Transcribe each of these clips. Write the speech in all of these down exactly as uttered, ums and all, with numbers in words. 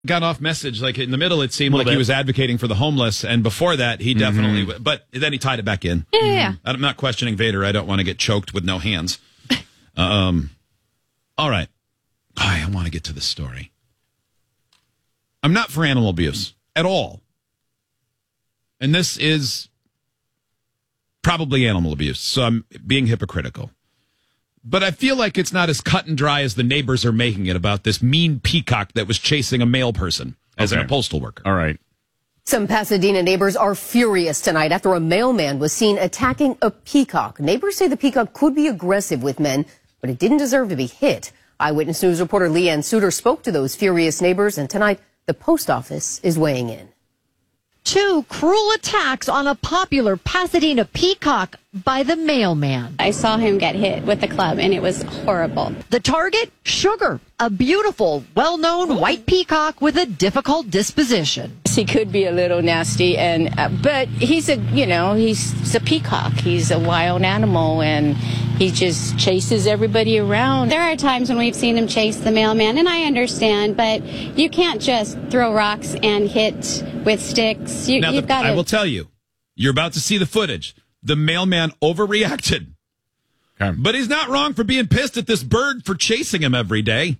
got off message. Like in the middle, it seemed like bit. he was advocating for the homeless, and before that, he definitely. Mm-hmm. But then he tied it back in. Yeah, yeah, yeah. I'm not questioning Vader. I don't want to get choked with no hands. um, all right. I want to get to the story. I'm not for animal abuse at all, and this is probably animal abuse. So I'm being hypocritical. But I feel like it's not as cut and dry as the neighbors are making it about this mean peacock that was chasing a male person as okay. an postal worker. All right. Some Pasadena neighbors are furious tonight after a mailman was seen attacking a peacock. Neighbors say the peacock could be aggressive with men, but it didn't deserve to be hit. Eyewitness News reporter Leanne Suter spoke to those furious neighbors, and tonight the post office is weighing in. Two cruel attacks on a popular Pasadena peacock by the mailman. I saw him get hit with the club, and it was horrible. The target, Sugar, a beautiful, well-known white peacock with a difficult disposition. He could be a little nasty, and uh, but he's a, you know, he's, he's a peacock. He's a wild animal, and he just chases everybody around. There are times when we've seen him chase the mailman, and I understand, but you can't just throw rocks and hit with sticks. You, now, you've the, got to. I will tell you, you're about to see the footage. The mailman overreacted. Okay. But he's not wrong for being pissed at this bird for chasing him every day.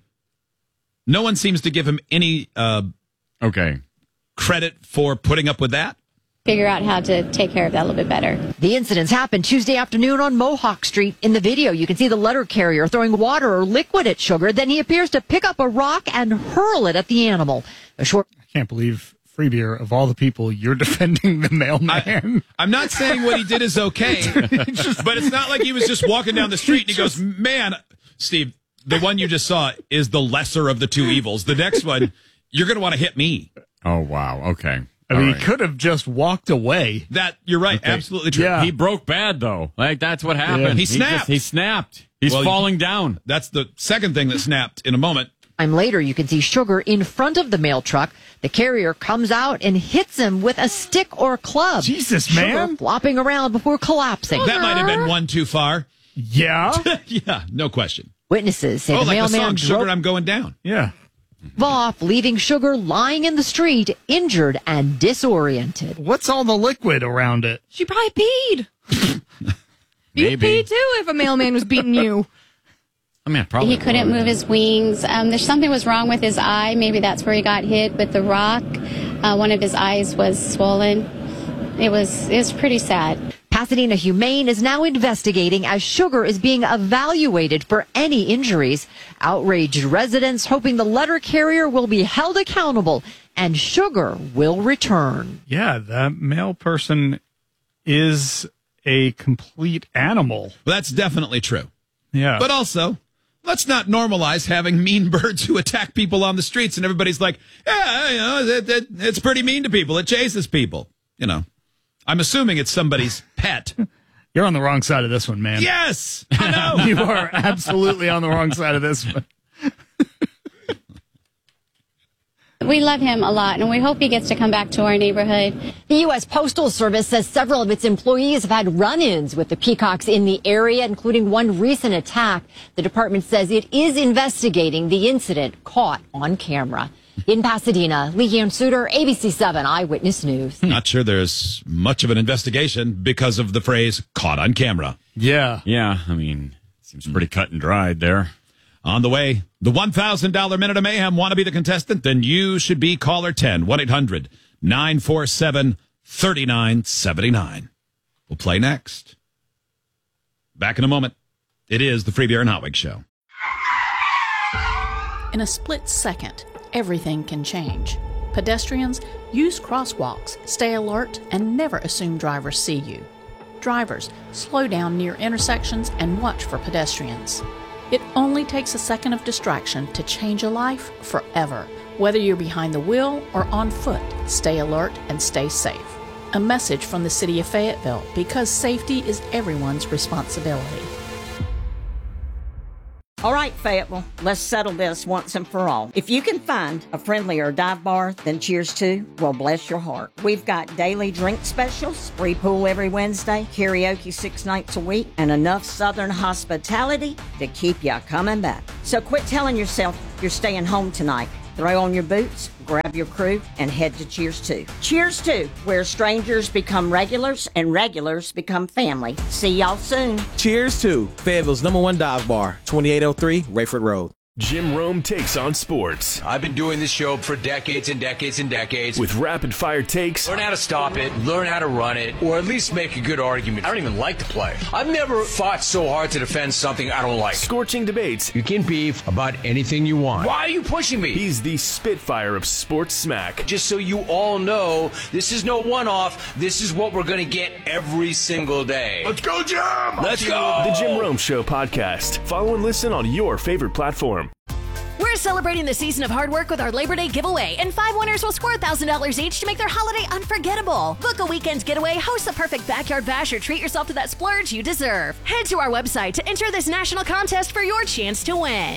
No one seems to give him any uh, okay credit for putting up with that. Figure out how to take care of that a little bit better. The incidents happened Tuesday afternoon on Mohawk Street. In the video, you can see the letter carrier throwing water or liquid at Sugar. Then he appears to pick up a rock and hurl it at the animal. A short. I can't believe, Free Beer, of all the people, you're defending the mailman. I, I'm not saying what he did is okay, but it's not like he was just walking down the street and he goes, man, Steve, the one you just saw is the lesser of the two evils. The next one, you're going to want to hit me. Oh, wow. Okay. I mean, All right. he could have just walked away. That You're right. Okay. Absolutely true. Yeah. He broke bad, though. Like, that's what happened. Yeah. He snapped. just- he snapped. He's Well, falling down. That's the second thing that snapped in a moment. Time later, you can see Sugar in front of the mail truck. The carrier comes out and hits him with a stick or club. Jesus, Sugar man. flopping around before collapsing. That might have been one too far. Yeah? Yeah, no question. Witnesses say Oh, the like the mailman song, Sugar, drove I'm Going Down. Yeah. off, leaving Sugar lying in the street, injured and disoriented. What's all the liquid around it? She probably peed. You'd pee too if a mailman was beating you. I mean, probably. He couldn't move his wings. Um, there's something was wrong with his eye. Maybe that's where he got hit with the rock. Uh, one of his eyes was swollen. It was it was pretty sad. Pasadena Humane is now investigating as Sugar is being evaluated for any injuries. Outraged residents hoping the letter carrier will be held accountable and Sugar will return. Yeah, that mail person is a complete animal. Well, that's definitely true. Yeah. But also, let's not normalize having mean birds who attack people on the streets and everybody's like, yeah, you know, it, it, it's pretty mean to people. It chases people. You know, I'm assuming it's somebody's pet. You're on the wrong side of this one, man. Yes, I know. You are absolutely on the wrong side of this one. We love him a lot, and we hope he gets to come back to our neighborhood. The U S Postal Service says several of its employees have had run-ins with the peacocks in the area, including one recent attack. The department says it is investigating the incident caught on camera. In Pasadena, Leanne Suter, A B C seven Eyewitness News. Not sure there's much of an investigation because of the phrase caught on camera. Yeah. Yeah, I mean, seems pretty cut and dried there. On the way, the one thousand dollars Minute of Mayhem. Want to be the contestant? Then you should be caller ten, one eight hundred nine four seven three nine seven nine. We'll play next. Back in a moment. It is the Free Beer and Hotwig Show. In a split second, everything can change. Pedestrians, use crosswalks, stay alert, and never assume drivers see you. Drivers, slow down near intersections and watch for pedestrians. It only takes a second of distraction to change a life forever. Whether you're behind the wheel or on foot, stay alert and stay safe. A message from the City of Fayetteville, because safety is everyone's responsibility. All right, Fayetteville, let's settle this once and for all. If you can find a friendlier dive bar than Cheers to, well, bless your heart. We've got daily drink specials, free pool every Wednesday, karaoke six nights a week, and enough Southern hospitality to keep you coming back. So quit telling yourself you're staying home tonight Throw on your boots, grab your crew, and head to Cheers two. Cheers two, where strangers become regulars and regulars become family. See y'all soon. Cheers two, Fayetteville's number one dive bar, twenty-eight oh three Rayford Road. Jim Rome takes on sports. I've been doing this show for decades and decades and decades. With rapid-fire takes. Learn how to stop it, learn how to run it, or at least make a good argument. I don't even like to play. I've never fought so hard to defend something I don't like. Scorching debates. You can beef about anything you want. Why are you pushing me? He's the Spitfire of sports smack. Just so you all know, this is no one-off. This is what we're going to get every single day. Let's go, Jim! Let's go! The Jim Rome Show podcast. Follow and listen on your favorite platform. We're celebrating the season of hard work with our Labor Day giveaway, and five winners will score one thousand dollars each to make their holiday unforgettable. Book a weekend getaway, host the perfect backyard bash, or treat yourself to that splurge you deserve. Head to our website to enter this national contest for your chance to win.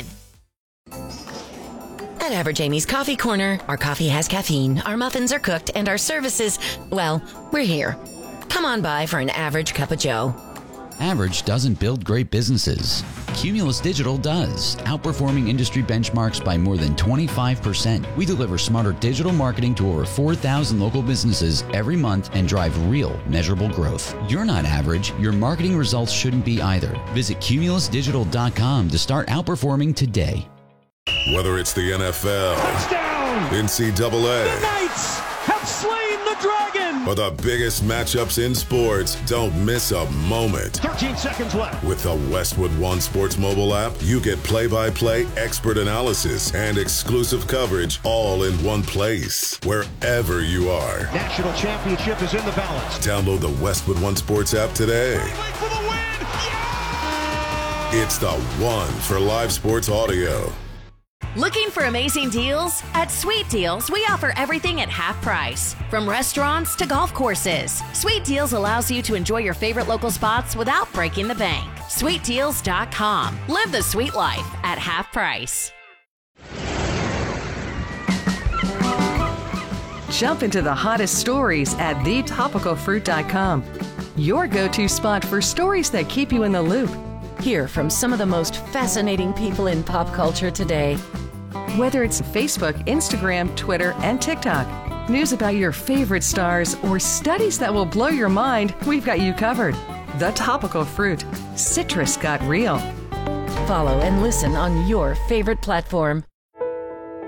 At Average Amy's Coffee Corner, our coffee has caffeine, our muffins are cooked, and our services, well, we're here. Come on by for an average cup of joe. Average doesn't build great businesses. Cumulus Digital does, outperforming industry benchmarks by more than twenty-five percent. We deliver smarter digital marketing to over four thousand local businesses every month and drive real, measurable growth. You're not average. Your marketing results shouldn't be either. Visit cumulus digital dot com to start outperforming today. Whether it's the N F L, touchdown, N C double A, the Knights have slain the dragon, or the biggest matchups in sports, don't miss a moment. thirteen seconds left. With the Westwood One Sports mobile app, you get play-by-play expert analysis and exclusive coverage all in one place, wherever you are. National championship is in the balance. Download the Westwood One Sports app today. For the win. Yeah! It's the one for live sports audio. Looking for amazing deals? At Sweet Deals, we offer everything at half price. From restaurants to golf courses, Sweet Deals allows you to enjoy your favorite local spots without breaking the bank. sweet deals dot com. Live the sweet life at half price. Jump into the hottest stories at the topical fruit dot com. Your go-to spot for stories that keep you in the loop. Hear from some of the most fascinating people in pop culture today. Whether it's Facebook, Instagram, Twitter, and TikTok, news about your favorite stars, or studies that will blow your mind, we've got you covered. The Topical Fruit. Citrus got real. Follow and listen on your favorite platform.